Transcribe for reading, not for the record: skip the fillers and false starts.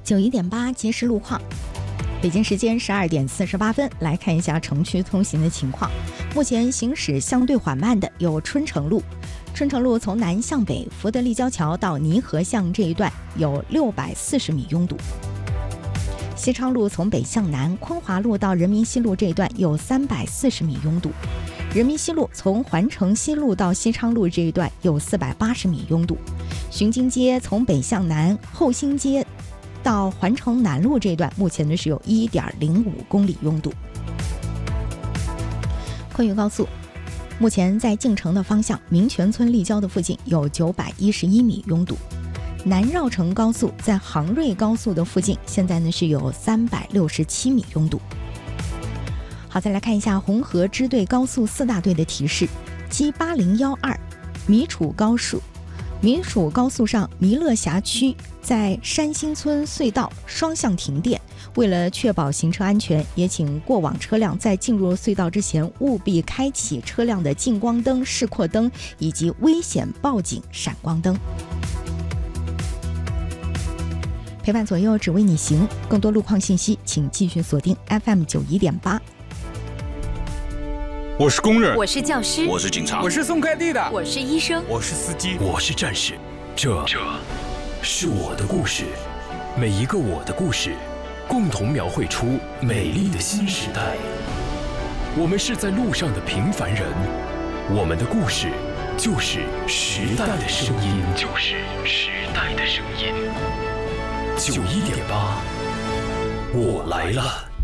91.8即时路况。北京时间12点48分，来看一下城区通行的情况。目前行驶相对缓慢的有春城路，春城路从南向北，福德立交桥到泥河巷这一段有640米拥堵。西昌路从北向南，昆华路到人民西路这一段有340米拥堵。人民西路从环城西路到西昌路这一段有480米拥堵。巡京街从北向南，后兴街到环城南路这一段，目前呢是有1.05公里拥堵。昆渝高速，目前在进城的方向，民权村立交的附近有911米拥堵。南绕城高速在杭瑞高速的附近，现在呢是有367米拥堵。好，再来看一下红河支队高速4大队的提示：G8012米楚高速上弥勒峡区在山新村隧道双向停电，为了确保行车安全，也请过往车辆在进入隧道之前务必开启车辆的近光灯、示廓灯以及危险报警闪光灯。陪伴左右，只为你行。更多路况信息，请继续锁定 FM 91.8。 我是工人， 我是教师， 我是警察， 我是送快递的， 我是医生， 我是司机， 我是战士。这是我的故事，每一个我的故事，共同描绘出美丽的新时代。我们是在路上的平凡人，我们的故事就是时代的声音，就是时代的声音。91.8，我来了。